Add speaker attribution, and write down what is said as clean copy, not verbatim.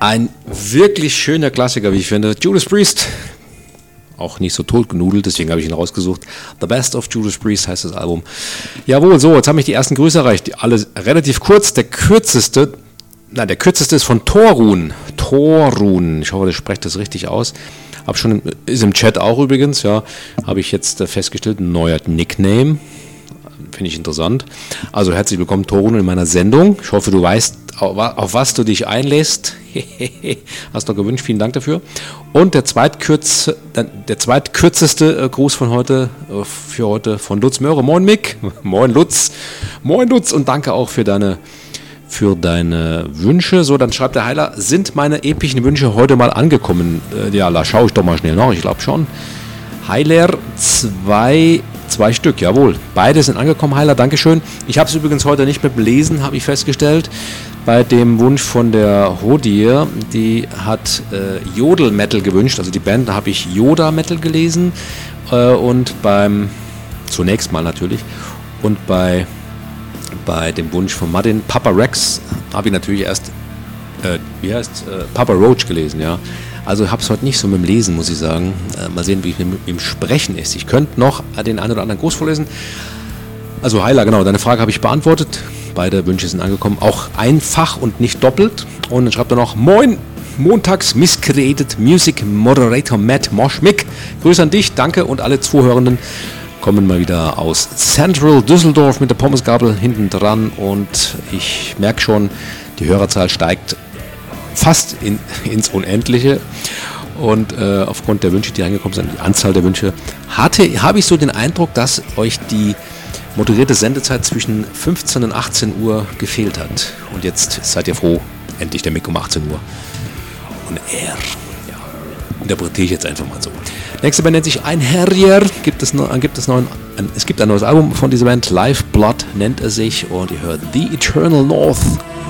Speaker 1: Ein wirklich schöner Klassiker, wie ich finde. Judas Priest. Auch nicht so totgenudelt, deswegen habe ich ihn rausgesucht. The Best of Judas Priest heißt das Album. Jawohl, so, jetzt haben mich die ersten Grüße erreicht. Alle relativ kurz. Der kürzeste ist von Torun. Torun. Ich hoffe, ich spreche das richtig aus. Ist im Chat auch übrigens, ja. Habe ich jetzt festgestellt, ein neuer Nickname. Finde ich interessant. Also herzlich willkommen, Torun, in meiner Sendung. Ich hoffe, du weißt, auf was du dich einlässt. Hast du gewünscht, vielen Dank dafür. Und der zweitkürzeste Gruß von heute, für heute von Lutz Möhre. Moin Mick, moin Lutz, und danke auch für deine Wünsche. So, dann schreibt der Heiler, sind meine epischen Wünsche heute mal angekommen? Ja, da schaue ich doch mal schnell nach, ich glaube schon. Heiler, zwei Stück, jawohl. Beide sind angekommen, Heiler, Dankeschön. Ich habe es übrigens heute nicht mit dem Lesen, habe ich festgestellt. Bei dem Wunsch von der Hodie, die hat Jodel-Metal gewünscht, also die Band, da habe ich Yoda-Metal gelesen. Und zunächst mal natürlich, und bei dem Wunsch von Martin, Papa Rex, habe ich natürlich erst, Papa Roach gelesen, ja. Also habe es heute nicht so mit dem Lesen, muss ich sagen. Mal sehen, wie es mit dem Sprechen ist. Ich könnte noch den einen oder anderen Gruß vorlesen. Also Heiler, genau, deine Frage habe ich beantwortet. Beide Wünsche sind angekommen. Auch einfach und nicht doppelt. Und dann schreibt er noch, moin, montags Miscreated Music Moderator Matt Moschmick. Grüße an dich, danke, und alle Zuhörenden kommen mal wieder aus Central Düsseldorf mit der Pommesgabel hinten dran. Und ich merke schon, die Hörerzahl steigt fast ins Unendliche, und aufgrund der Wünsche, die reingekommen sind, die Anzahl der Wünsche, habe ich so den Eindruck, dass euch die moderierte Sendezeit zwischen 15 und 18 Uhr gefehlt hat. Und jetzt seid ihr froh, endlich der Mick um 18 Uhr. Und interpretiere ich jetzt einfach mal so. Nächste Band nennt sich Ein Harrier. Es gibt ein neues Album von dieser Band, Live Blood nennt er sich, und ihr hört The Eternal North.